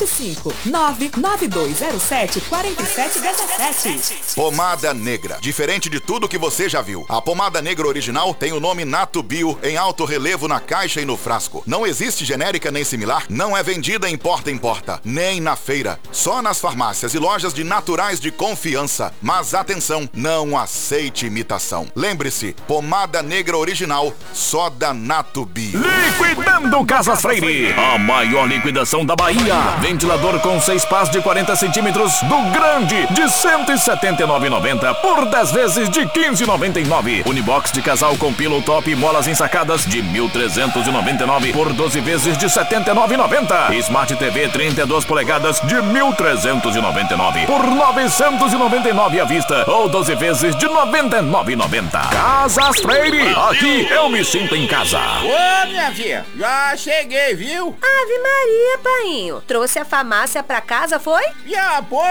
55 99207 4717. Pomada Negra. Diferente de tudo que você já viu. A pomada negra original tem o nome Nato Bio em alto relevo na caixa e no frasco. Não existe genérica nem similar. Não é vendida em porta em porta, nem na feira. Só nas farmácias e lojas de naturais de confiança. Mas atenção, não aceite imitação. Lembre-se, pomada negra original, só da Nato Bio. Liquidando Casas Freire, a maior liquidação da Bahia. Ventilador com 6 pás de 40 centímetros do grande de R$ 179,90 por 10 vezes de R$ 15,99. Unibox de casal com pillow top e molas ensacadas de R$ 1.399 por 12 vezes de R$ 79,90. Smart TV 32 polegadas de R$ 1.399 por R$ 999 à vista ou 12 vezes de R$ 99,90. Casas Freire, aqui eu me sinto em casa. Ô, minha filha, já cheguei, viu? Ave Maria, painho. Trouxe a farmácia pra casa, foi? Já, pô.